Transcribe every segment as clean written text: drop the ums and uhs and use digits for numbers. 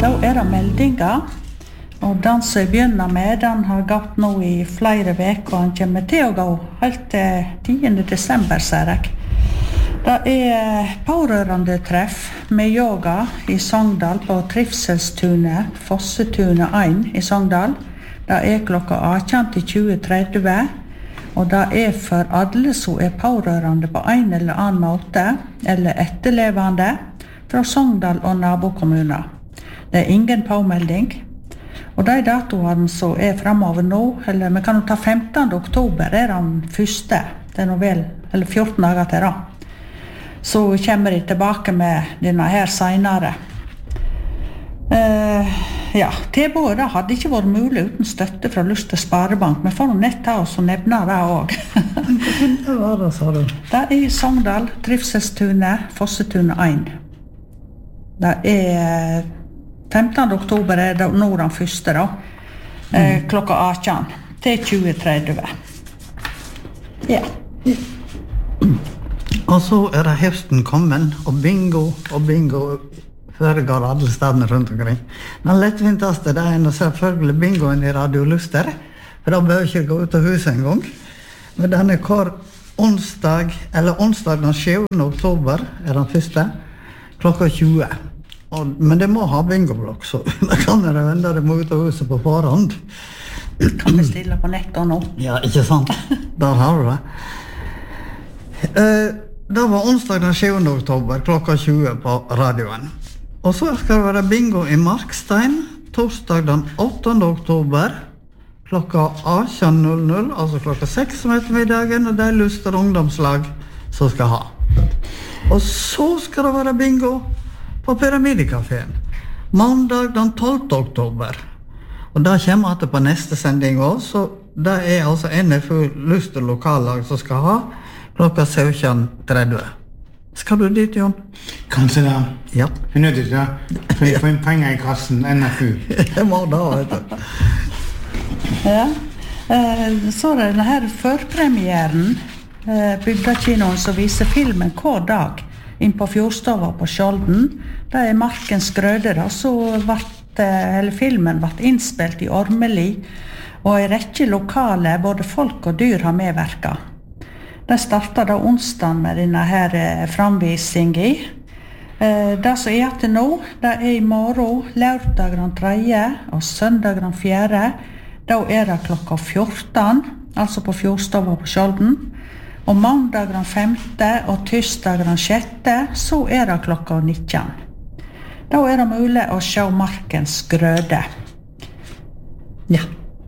Da det meldinger, og den som jeg begynner med, den har gått nå i flere veker, og den kommer til å gå helt til 10. desember, sier jeg. Det pårørende treff med yoga i Sogndal på Trivselstunet, Fossetunet 1 i Sogndal. Det klokka 18 til 20:30, og det for alle som pårørende på en eller annen måte, eller etterlevende, fra Sogndal og nabokommuner. Det ingen påmelding. Og de datoene som fremover nå, eller vi kan jo ta 15. oktober, den første, det nå vel, eller 14 dager til da. Så kommer de tilbake med denne her senere. Tilbudet hadde ikke vært mulig uten støtte fra Luster Sparebank, men får noe nett av oss og nevne det også. Hva var det, sa du? Det i Sogndal, Trivselstunet, Fossetunet 1. Det 15. oktober det nå den første da, klokka 18 til 20:30. Ja. Og så det høsten kommet, og bingo foregår alle stedene rundt omkring. Den lettvinteste det å selvfølgelig bingoen i Radio Luster, for da bør ikke gå ut av huset en gang. Men den hver onsdag den 7. oktober den første, klokka 20. Men det må ha bingoblokk, så da kan det vende det må ut av huset på forhånd. Kan vi stille på nettet nå? Ja, ikke sant? Der har du det. Det var onsdag den 7. oktober, klokka 20 på radioen. Og så skal det være bingo i Markstein, torsdag den 8. oktober, klokka 18:00, altså klokka 6 om ettermiddagen, og det Luster ungdomslag som skal ha. Og så skal det være bingo på Pyramidekaféen, mandag den 12. oktober. Og det kommer etter på neste sending også, så det altså NFU Luster lokallag som skal ha klokka 17:30. Skal du dit, Jon? Kanskje da. Ja. Vi nødt til det, for jeg får inn penger i kassen, NFU. Det må da, vet du. Ja. Så denne her førpremieren, Bygdakinoen som viser filmen hver dag inn på Fjordstova på Skjolden. Det Markens Grøde da, så filmen ble innspilt i Ormeli, og i rekke lokale, både folk og dyr har medverket. Det startet da onsdagen med denne her framvisingen. Det som til nå, det i morgen, lørdag den 3. og søndag den 4. Da det klokka 14, altså på Fjordstova på Skjolden. Og mandag den 5. og tirsdag den 6. så det klokka 19. Da det mulig å se Markens Grøde. Ja.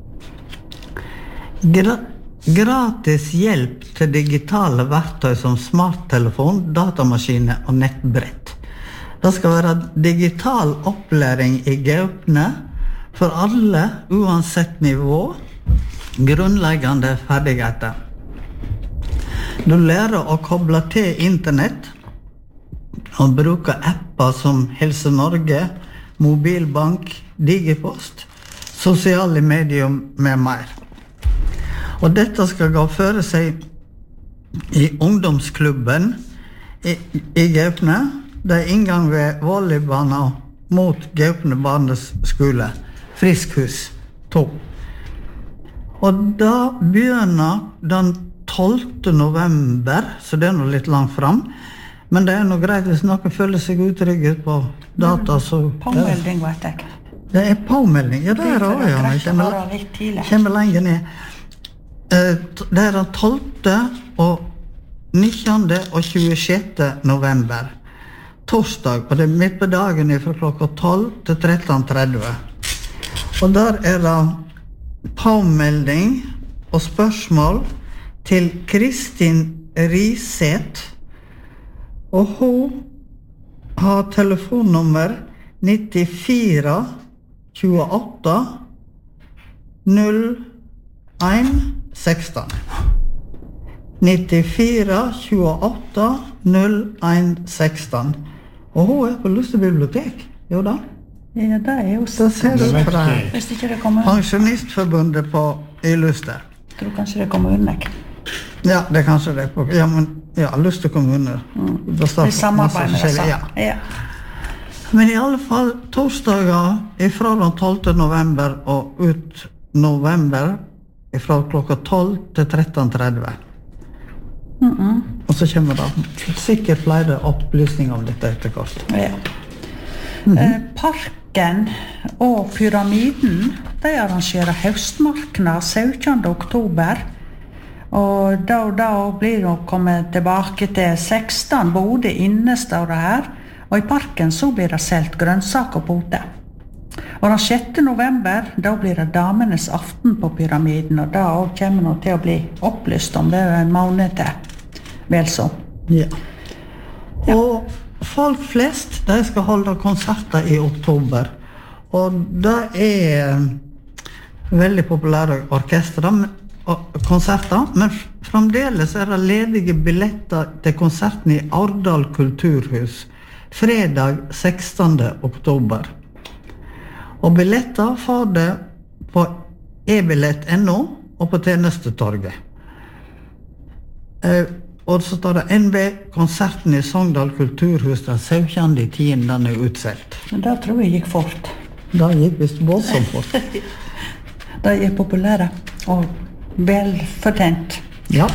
Gratis hjelp til digitale verktøy som smarttelefon, datamaskiner og nettbrett. Det skal være digital opplæring i Gaupne for alle, uansett nivå, grunnleggende ferdigheter. Du lærer å koble til internett og bruke apper som Helse Norge, Mobilbank, Digipost, sosiale medier med mer. Og dette skal gå føre seg i ungdomsklubben i Gaupne. Det inngang ved volleybana mot Gaupne barneskole, Friskhus 2. Og da begynner den 12. november, så det noe litt langt fram. Men det noe greit hvis noen føler seg utrygget på data, så... Påmelding, vet jeg. Det påmelding, ja, det også, ja. Jeg kommer lenger ned. Det den 12. og 19. og 26. november. Torsdag, og det midt på dagen fra klokka 12 til 13:30. Og der det påmelding og spørsmål til Kristin Riseth, og hun har telefonnummer 94 28 01 16. 94 28 01 16. Og hun på Luster bibliotek, jo da? Ja, det jo så ser du fra hvis ikke det kommer Pensjonistforbundet i Luster. Jeg tror kanskje det kommer under. Ja, det kanskje det. Ja, men ja, Luster kommune. Det samarbeid med det, ja. Men i alle fall torsdager ifra den 12. november og ut november ifra klokka 12 til 13:30. Og så kommer det sikkert flere opplysninger om dette etter hvert. Ja. Parken og Pyramiden, de arrangerer høstmarknad 17. oktober. Og da blir det å komme tilbake til 16 Bodø inne, står det her. Og i parken så blir det selt grønnsaker og pote. Og den 6. november, da blir det damenes aften på Pyramiden, og da kommer det til å bli opplyst om det en måned til. Vel så. Ja. Og folk flest, de skal holde konserter i oktober. Og det veldig populære orkestre og konserter, men fremdeles det ledige billetter til konserten i Ardal kulturhus, fredag 16. oktober. Og billetter får det på ebillett.no og på tjenestetorget. Og så står det NB, konserten i Sogndal kulturhus den 17.10. Den utselt. Men det tror jeg gikk fort. Det gikk visst voldsomt fort. Det populære og velfortjent. Ja.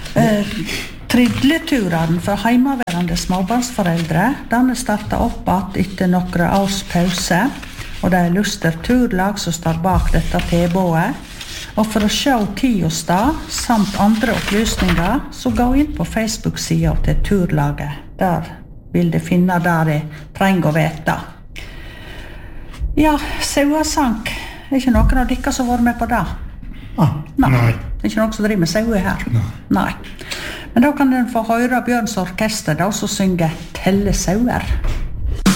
Tridleturen for heimaværende småbarnsforeldre, den startet opp etter noen års pause, og det Luster Turlag som står bak dette tilbudet. Og for å se tid og sted, samt andre opplysninger, så gå inn på Facebook-siden til Turlaget. Der vil de finne det de trenger å vite. Ja, sauesank. Ikke noen av dere som har vært med på det? Nei. Ikke noen som driver med saue her? Nei. Men da kan den få høre Bjørns orkester, da som synger Telle sauer.